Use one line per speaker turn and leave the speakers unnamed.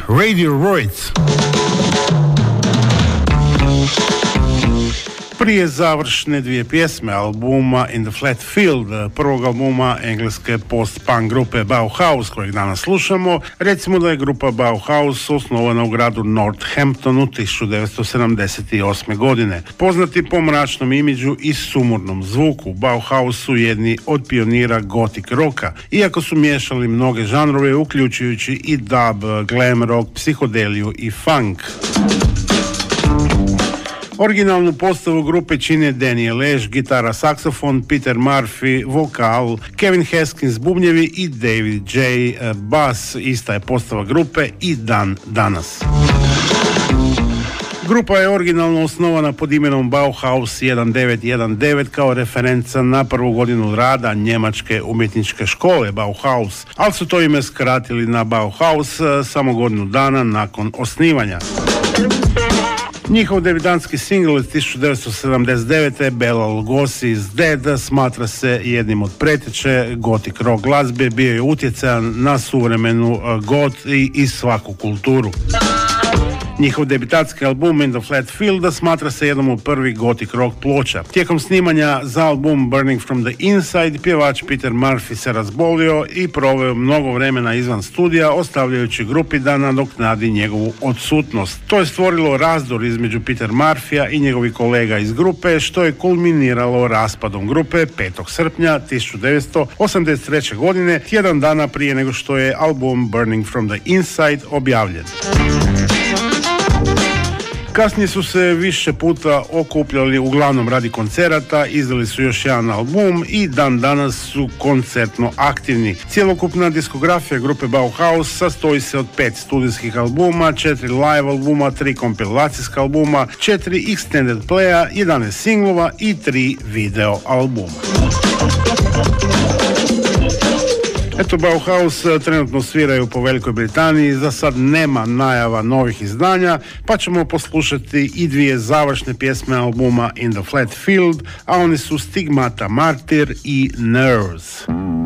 Radiohead. Prije završne dvije pjesme albuma In the Flat Field, prvog albuma engleske post-punk grupe Bauhaus, kojeg danas slušamo, recimo da je grupa Bauhaus osnovana u gradu Northamptonu 1978. godine. Poznati po mračnom imidžu i sumornom zvuku, Bauhaus su jedni od pionira gothic roka, iako su miješali mnoge žanrove, uključujući i dub, glam rock, psihodeliju i funk. Originalnu postavu grupe čine Daniel Ash, gitara, saksofon, Peter Murphy, vokal, Kevin Haskins, bubnjevi i David J. bas. Ista je postava grupe i dan danas. Grupa je originalno osnovana pod imenom Bauhaus 1919 kao referenca na prvu godinu rada njemačke umjetničke škole Bauhaus, ali su to ime skratili na Bauhaus samo godinu dana nakon osnivanja. Njihov debitantski singl iz 1979. Bela Lugosi is Dead smatra se jednim od preteče gothic rock glazbe, bio je utjecajan na suvremenu goth i svaku kulturu. Njihov debitantski album In the Flat Field smatra se jednom od prvih gothic rock ploča. Tijekom snimanja za album Burning from the Inside, pjevač Peter Murphy se razbolio i proveo mnogo vremena izvan studija, ostavljajući grupi da nadoknadi njegovu odsutnost. To je stvorilo razdor između Peter Murphya i njegovih kolega iz grupe, što je kulminiralo raspadom grupe 5. srpnja 1983. godine, tjedan dana prije nego što je album Burning from the Inside objavljen. Kasnije su se više puta okupljali uglavnom radi koncerata, izdali su još jedan album i dan danas su koncertno aktivni. Cjelokupna diskografija grupe Bauhaus sastoji se od 5 studijskih albuma, 4 live albuma, 3 kompilacijska albuma, 4 extended playa, 11 singlova i 3 video albuma. Eto, Bauhaus trenutno sviraju po Velikoj Britaniji, za sad nema najava novih izdanja, pa ćemo poslušati i dvije završne pjesme albuma In the Flat Field, a oni su Stigmata Martyr i Nerves.